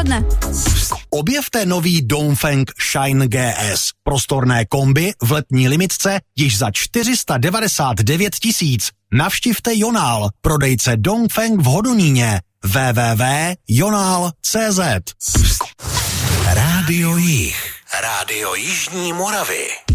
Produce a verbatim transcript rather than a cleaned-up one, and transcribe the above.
odpoledne. Objevte nový Dongfeng Shine G S. Prostorné kombi v letní limitce již za čtyři sta devadesát devět tisíc. Navštivte Jonál, prodejce Dongfeng v Hodoníně. w w w tečka jonál tečka cé zet. Rádio Jih. Rádio Jižní Moravy.